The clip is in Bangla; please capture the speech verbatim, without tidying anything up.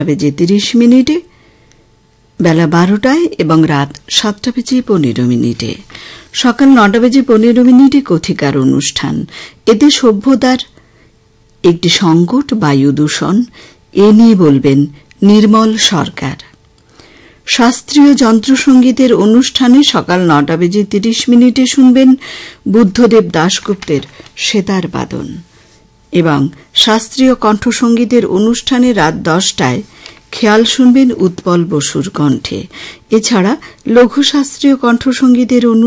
বেজে তিরিশ মিনিটে, বেলা বারোটায় এবং রাত সাতটা বেজে পনেরো মিনিটে। সকাল নটা বেজে পনেরো মিনিটে কথিকার অনুষ্ঠান। এতে সভ্যতার একটি সংকট, বায়ু দূষণ, এ নিয়ে বলবেন নির্মল সরকার। শাস্ত্রীয় যন্ত্রসঙ্গীতের অনুষ্ঠানে সকাল নটা বেজে তিরিশ মিনিটে শুনবেন বুদ্ধদেব দাশগুপ্তের সেতার বাদন এবং শাস্ত্রীয় কণ্ঠসঙ্গীতের অনুষ্ঠানে রাত দশটায় খেয়াল শুনবেন উৎপল বসুর কণ্ঠে। এছাড়া লঘু শাস্ত্রীয় কণ্ঠসঙ্গীতের